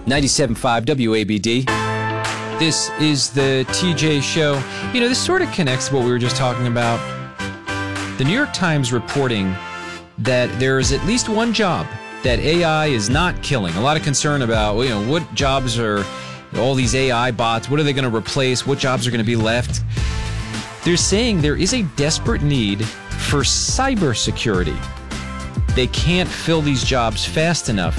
97.5 WABD. This is the TJ Show. You know, this sort of connects to what we were just talking about. The New York Times reporting that there is at least one job that AI is not killing. A lot of concern about, you know, what jobs are all these AI bots, what are they going to replace? What jobs are going to be left? They're saying there is a desperate need for cybersecurity. They can't fill these jobs fast enough.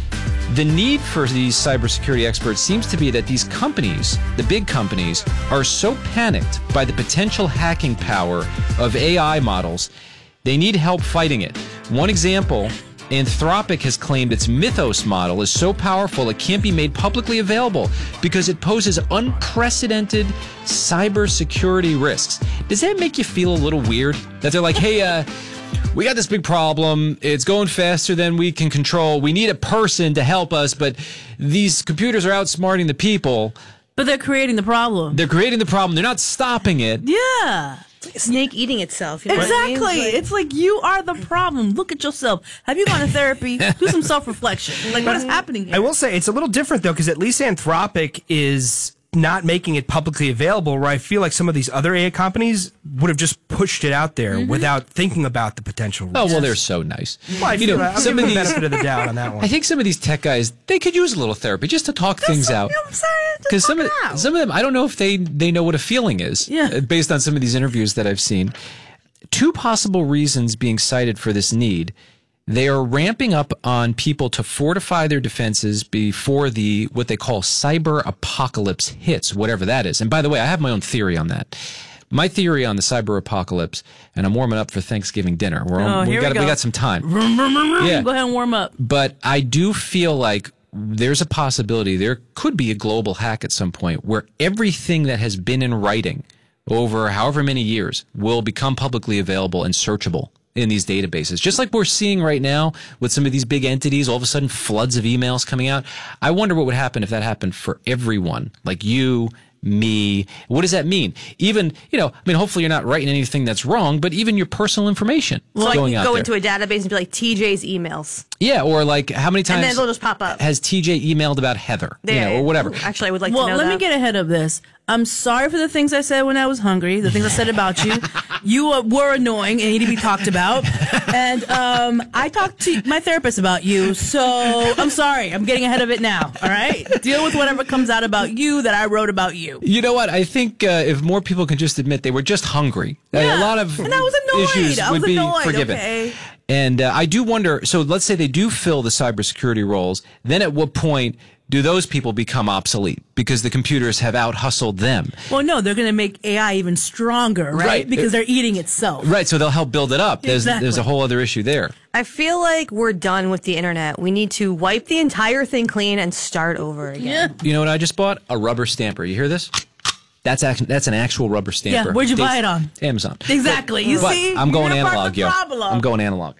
The need for these cybersecurity experts seems to be that these companies, the big companies, are so panicked by the potential hacking power of AI models, they need help fighting it. One example, Anthropic has claimed its Mythos model is so powerful it can't be made publicly available because it poses unprecedented cybersecurity risks. Does that make you feel a little weird? That they're like, hey, we got this big problem. It's going faster than we can control. We need a person to help us, but these computers are outsmarting the people. But they're creating the problem. They're creating the problem. They're not stopping it. Yeah. It's like a snake eating itself. You know Exactly. what I mean? It's like you are the problem. Look at yourself. Have you gone to therapy? Do some self-reflection. Like, what is happening here? I will say it's a little different, though, because at least Anthropic is not making it publicly available, where I feel like some of these other AI companies would have just pushed it out there without thinking about the potential risks. Oh, well, they're so nice. Well, I feel that. I'm some giving of the these, benefit of the doubt on that one. I think some of these tech guys, they could use a little therapy just to talk things out. You know what I'm saying? Because some of them, I don't know if they know what a feeling is. Yeah. Based on some of these interviews that I've seen. Two possible reasons being cited for this need. They are ramping up on people to fortify their defenses before what they call cyber apocalypse hits, whatever that is. And by the way, I have my own theory on that. My theory on the cyber apocalypse, and I'm warming up for Thanksgiving dinner. We got some time. Yeah. Go ahead and warm up. But I do feel like there's a possibility there could be a global hack at some point where everything that has been in writing over however many years will become publicly available and searchable in these databases. Just like we're seeing right now with some of these big entities, all of a sudden floods of emails coming out. I wonder what would happen if that happened for everyone, like you, me. What does that mean? Even, hopefully you're not writing anything that's wrong, but even your personal information going out go there. into a database and be like, TJ's emails. Yeah, or like how many times And then they'll just pop up. has TJ emailed about Heather, or whatever. Ooh, actually, I would like to know that. Well, let me get ahead of this. I'm sorry for the things I said when I was hungry, the things I said about you. You were annoying and need to be talked about. And I talked to my therapist about you, so I'm sorry. I'm getting ahead of it now, all right? Deal with whatever comes out about you that I wrote about you. You know what? I think if more people can just admit they were just hungry, a lot of and I was annoyed. issues would be forgiven. Okay? And I do wonder, so let's say they do fill the cybersecurity roles, then at what point do those people become obsolete because the computers have out-hustled them? Well, no, they're going to make AI even stronger, right? Because they're eating itself. Right, so they'll help build it up. There's a whole other issue there. I feel like we're done with the internet. We need to wipe the entire thing clean and start over again. Yeah. You know what I just bought? A rubber stamper. You hear this? That's an actual rubber stamper. Yeah, where'd you buy it on? Amazon. Exactly. You but see? I'm going You're part of analog, the yo. problem. I'm going analog.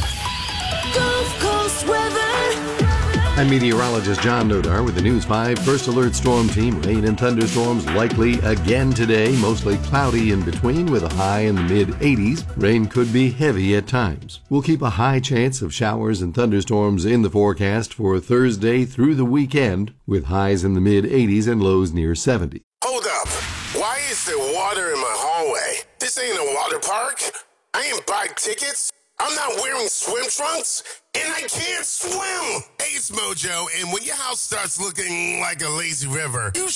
Gulf Coast weather. I'm meteorologist John Nodar with the News 5 First Alert Storm Team. Rain and thunderstorms likely again today. Mostly cloudy in between with a high in the mid-80s. Rain could be heavy at times. We'll keep a high chance of showers and thunderstorms in the forecast for Thursday through the weekend with highs in the mid-80s and lows near 70. Hold up. Why is there water in my hallway? This ain't a water park. I ain't buy tickets. I'm not wearing swim trunks, and I can't swim. Hey, it's Mojo, and when your house starts looking like a lazy river, you